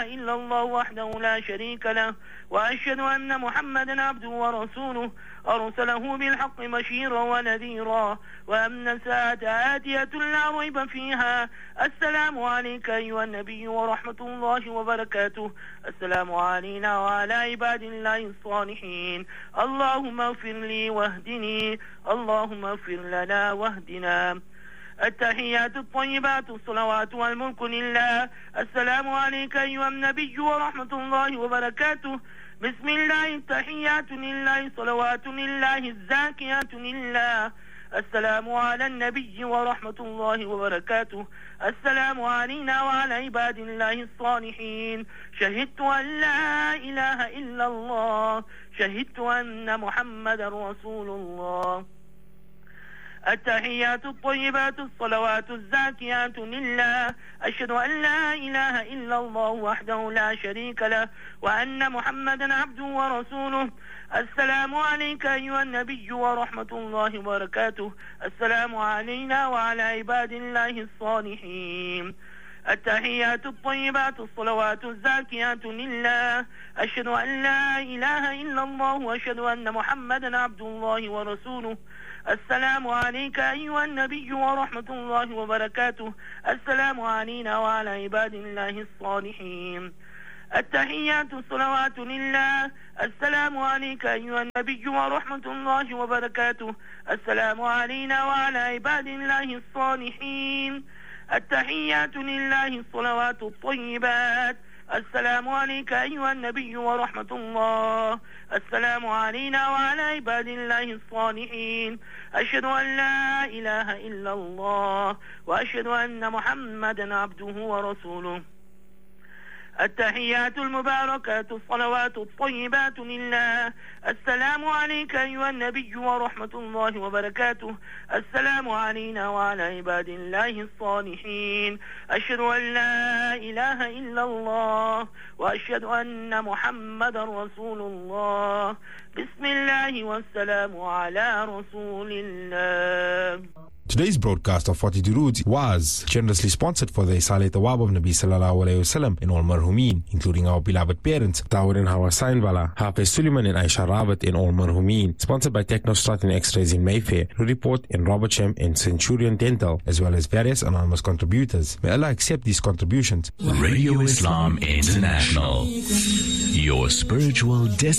إلا الله وحده لا شريك له وأشهد أن محمدا عبده ورسوله أرسله بالحق بشيرا ونذيرا وأن الساعة آتية لا ريب فيها. السلام عليك أيها النبي ورحمة الله وبركاته. السلام علينا وعلى عباد الله الصالحين. اللهم اغفر لي واهدني، اللهم اغفر لنا واهدنا. التحيات الطيبات الصلوات والملك لله. السلام عليك أيها النبي ورحمة الله وبركاته. بسم الله التحيات لله صلوات لله الزاكيات لله. السلام على النبي ورحمة الله وبركاته. السلام علينا وعلى عباد الله الصالحين. شهدت أن لا إله إلا الله، شهدت أن محمد رسول الله. التحيات الطيبات الصلوات الزاكيات لله. أشهد أن لا إله إلا الله وحده لا شريك له وأن محمدا عبده ورسوله. السلام عليك أيها النبي ورحمة الله وبركاته. السلام علينا وعلى عباد الله الصالحين. التحيات الطيبات الصلوات الزاكيات لله. أشهد أن لا إله إلا الله وأشهد أن محمدا عبد الله ورسوله. السلام عليك أيها النبي ورحمة الله وبركاته. السلام علينا وعلى عباد الله الصالحين. التحيات الصلوات لله. السلام عليك أيها النبي ورحمة الله وبركاته. السلام علينا وعلى عباد الله الصالحين. التحيات لله الصلوات الطيبات. السلام عليك أيها النبي ورحمة الله. السلام علينا وعلى عباد الله الصالحين. أشهد أن لا إله إلا الله وأشهد أن محمدا عبده ورسوله. التحيات المباركات الصلوات الطيبات لله. السلام عليك أيها النبي ورحمة الله وبركاته. السلام علينا وعلى عباد الله الصالحين. أشهد أن لا إله إلا الله وأشهد أن محمد رسول الله. بسم الله والسلام على رسول الله. Today's broadcast of 42 Roots was generously sponsored for the Isale Tawab of Nabi Sallallahu Alaihi Wasallam in all marhumin, including our beloved parents, Tawar and Hawa Sainwala, Hafiz Suleiman and Aisha Rawat in all marhumin. Sponsored by Technostrat and X-Rays in Mayfair, Report and Robert Shem and Centurion Dental, as well as various anonymous contributors. May Allah accept these contributions. Radio Islam International, your spiritual destination.